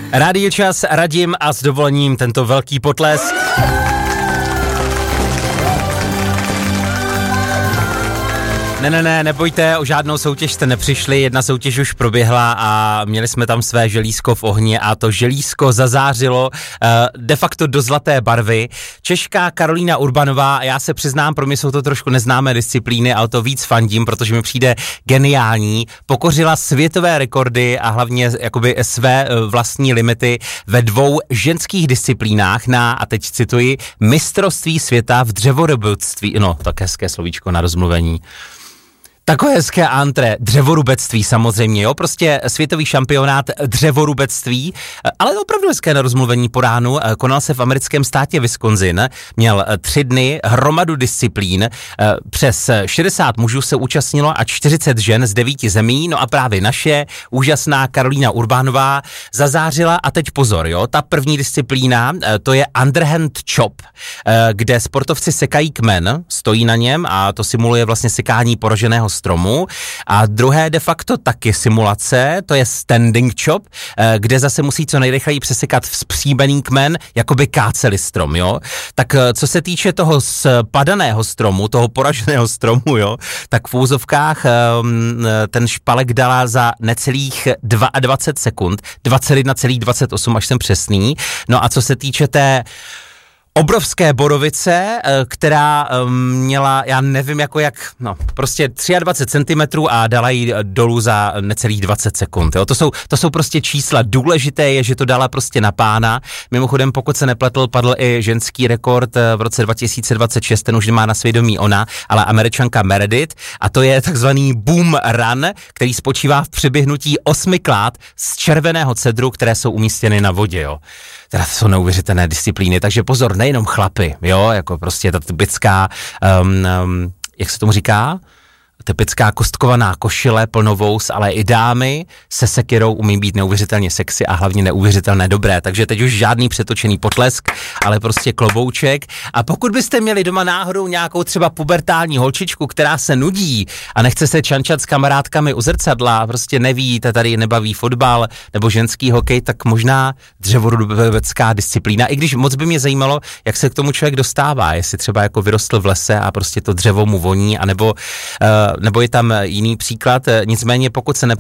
Rádio Čas, Radim a s dovolením tento velký potlesk. Ne, nebojte, o žádnou soutěž jste nepřišli, jedna soutěž už proběhla a měli jsme tam své želízko v ohni a to želízko zazářilo de facto do zlaté barvy. Češka Karolína Urbanová, já se přiznám, pro mě jsou to trošku neznámé disciplíny, ale to víc fandím, protože mi přijde geniální, pokořila světové rekordy a hlavně jakoby své vlastní limity ve 2 ženských disciplínách na, a teď cituji, mistrovství světa v dřevorubectví, no tak hezké slovíčko na rozmluvení. Takové hezké antré, dřevorubectví samozřejmě, jo, prostě světový šampionát dřevorubectví, ale opravdu hezké na rozmluvení po ránu, konal se v americkém státě Wisconsin, měl 3 dny, hromadu disciplín, přes 60 mužů se účastnilo a 40 žen z 9 zemí, no a právě naše úžasná Karolína Urbanová zazářila a teď pozor, jo, ta první disciplína, to je underhand chop, kde sportovci sekají kmen, stojí na něm a to simuluje vlastně sekání poroženého stromu a druhé de facto taky simulace, to je standing chop, kde zase musí co nejrychleji přesekat vzpříbený kmen, jakoby káceli strom, jo. Tak co se týče toho spadaného stromu, toho poraženého stromu, jo, tak v úzovkách ten špalek dala za necelých 22 sekund, 21,28, až jsem přesný. No a co se týče té obrovské borovice, která měla, já nevím prostě 23 cm a dala ji dolů za necelých 20 sekund. Jo. To jsou prostě čísla. Důležité je, že to dala prostě na pána. Mimochodem, pokud se nepletl, padl i ženský rekord v roce 2026, ten už má na svědomí ona, ale Američanka Meredith, a to je takzvaný boom run, který spočívá v přeběhnutí 8 klád z červeného cedru, které jsou umístěny na vodě, jo. Teda to jsou neuvěřitelné disciplíny, takže pozor, nejenom chlapy, jo, jako prostě ta typická, jak se tomu říká? Typická kostkovaná košile, plnovous, ale i dámy se sekirou umí být neuvěřitelně sexy a hlavně neuvěřitelné dobré. Takže teď už žádný přetočený potlesk, ale prostě klobouček. A pokud byste měli doma náhodou nějakou třeba pubertální holčičku, která se nudí a nechce se čančat s kamarádkami u zrcadla, prostě neví, tady nebaví fotbal nebo ženský hokej, tak možná dřevorubecká disciplína. I když moc by mě zajímalo, jak se k tomu člověk dostává, jestli třeba jako vyrostl v lese a prostě to dřevo mu voní, anebo je tam jiný příklad, nicméně pokud se